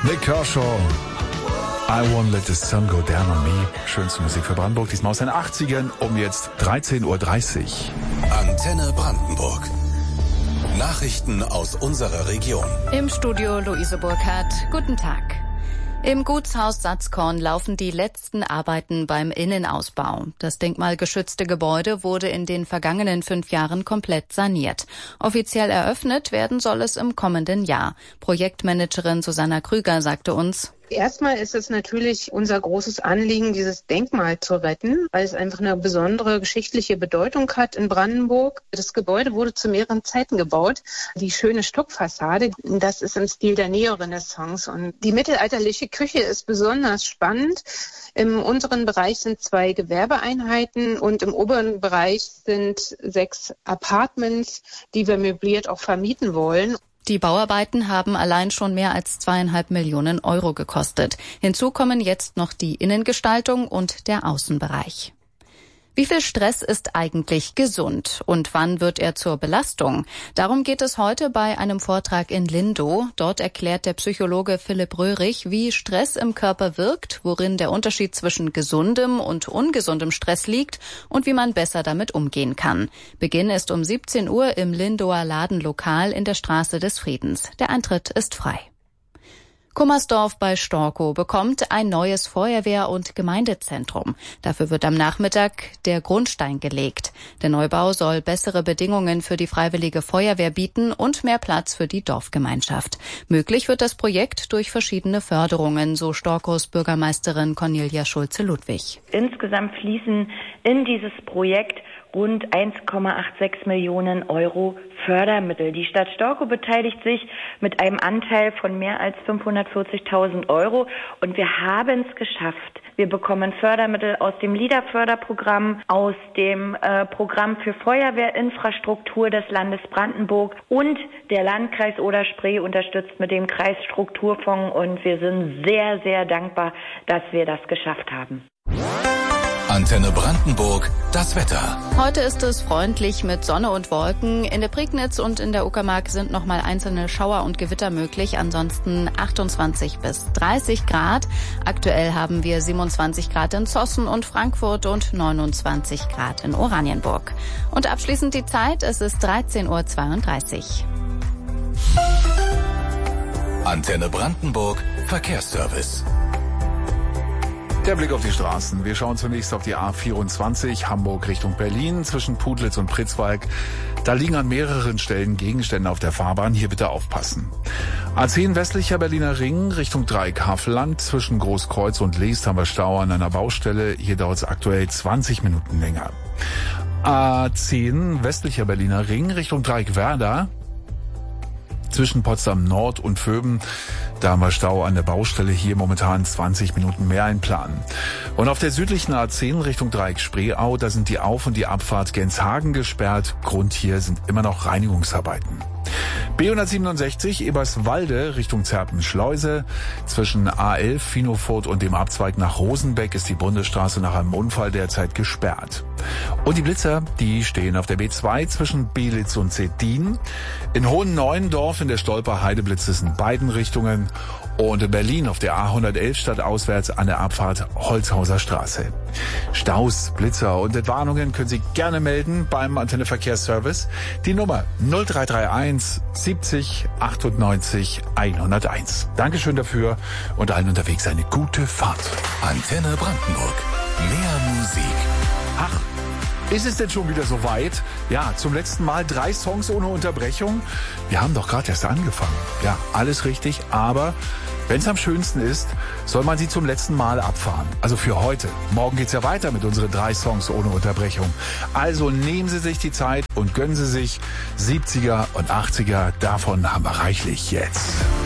Nick Kershaw. I won't let the sun go down on me. Schönste Musik für Brandenburg, diesmal aus den 80ern um jetzt 13.30 Uhr. Antenne Brandenburg. Nachrichten aus unserer Region. Im Studio Luise Burkhardt. Guten Tag. Im Gutshaus Satzkorn laufen die letzten Arbeiten beim Innenausbau. Das denkmalgeschützte Gebäude wurde in den vergangenen 5 Jahren komplett saniert. Offiziell eröffnet werden soll es im kommenden Jahr. Projektmanagerin Susanna Krüger sagte uns: Erstmal ist es natürlich unser großes Anliegen, dieses Denkmal zu retten, weil es einfach eine besondere geschichtliche Bedeutung hat in Brandenburg. Das Gebäude wurde zu mehreren Zeiten gebaut. Die schöne Stuckfassade, das ist im Stil der Neorenaissance. Und die mittelalterliche Küche ist besonders spannend. Im unteren Bereich sind 2 Gewerbeeinheiten und im oberen Bereich sind 6 Apartments, die wir möbliert auch vermieten wollen. Die Bauarbeiten haben allein schon mehr als 2,5 Millionen Euro gekostet. Hinzu kommen jetzt noch die Innengestaltung und der Außenbereich. Wie viel Stress ist eigentlich gesund und wann wird er zur Belastung? Darum geht es heute bei einem Vortrag in Lindow. Dort erklärt der Psychologe Philipp Röhrig, wie Stress im Körper wirkt, worin der Unterschied zwischen gesundem und ungesundem Stress liegt und wie man besser damit umgehen kann. Beginn ist um 17 Uhr im Lindower Ladenlokal in der Straße des Friedens. Der Eintritt ist frei. Kummersdorf bei Storkow bekommt ein neues Feuerwehr- und Gemeindezentrum. Dafür wird am Nachmittag der Grundstein gelegt. Der Neubau soll bessere Bedingungen für die Freiwillige Feuerwehr bieten und mehr Platz für die Dorfgemeinschaft. Möglich wird das Projekt durch verschiedene Förderungen, so Storkows Bürgermeisterin Cornelia Schulze-Ludwig. Insgesamt fließen in dieses Projekt rund 1,86 Millionen Euro Fördermittel. Die Stadt Storkow beteiligt sich mit einem Anteil von mehr als 540.000 Euro und wir haben es geschafft. Wir bekommen Fördermittel aus dem LEADER-Förderprogramm, aus dem Programm für Feuerwehrinfrastruktur des Landes Brandenburg und der Landkreis Oder-Spree unterstützt mit dem Kreisstrukturfonds und wir sind sehr, sehr dankbar, dass wir das geschafft haben. Antenne Brandenburg, das Wetter. Heute ist es freundlich mit Sonne und Wolken. In der Prignitz und in der Uckermark sind noch mal einzelne Schauer und Gewitter möglich. Ansonsten 28 bis 30 Grad. Aktuell haben wir 27 Grad in Zossen und Frankfurt und 29 Grad in Oranienburg. Und abschließend die Zeit, es ist 13.32 Uhr. Antenne Brandenburg, Verkehrsservice. Der Blick auf die Straßen. Wir schauen zunächst auf die A24 Hamburg Richtung Berlin zwischen Pudlitz und Pritzwalk. Da liegen an mehreren Stellen Gegenstände auf der Fahrbahn. Hier bitte aufpassen. A10 westlicher Berliner Ring Richtung Dreieck-Havelland. Zwischen Großkreuz und Leest haben wir Stau an einer Baustelle. Hier dauert es aktuell 20 Minuten länger. A10 westlicher Berliner Ring Richtung Dreieck-Werder. Zwischen Potsdam Nord und Vöben, da haben wir Stau an der Baustelle, hier momentan 20 Minuten mehr einplanen. Und auf der südlichen A10 Richtung Dreieck Spreeau, da sind die Auf- und die Abfahrt Genshagen gesperrt. Grund hier sind immer noch Reinigungsarbeiten. B167 Eberswalde Richtung Zerpenschleuse. Zwischen A11 Finofurt und dem Abzweig nach Rosenbeck ist die Bundesstraße nach einem Unfall derzeit gesperrt. Und die Blitzer, die stehen auf der B2 zwischen Belitz und Zeddin. In Hohen-Neuendorf in der Stolper-Heide blitzt es in beiden Richtungen. Und in Berlin auf der A111 stadtauswärts an der Abfahrt Holzhauser Straße. Staus, Blitzer und Entwarnungen können Sie gerne melden beim Antenne Verkehrsservice. Die Nummer 0331 70 98 101. Dankeschön dafür und allen unterwegs eine gute Fahrt. Antenne Brandenburg. Mehr Musik. Ach, ist es denn schon wieder soweit? Ja, zum letzten Mal 3 Songs ohne Unterbrechung. Wir haben doch gerade erst angefangen. Ja, alles richtig, aber wenn es am schönsten ist, soll man sie zum letzten Mal abfahren. Also für heute. Morgen geht's ja weiter mit unseren 3 Songs ohne Unterbrechung. Also nehmen Sie sich die Zeit und gönnen Sie sich 70er und 80er. Davon haben wir reichlich jetzt.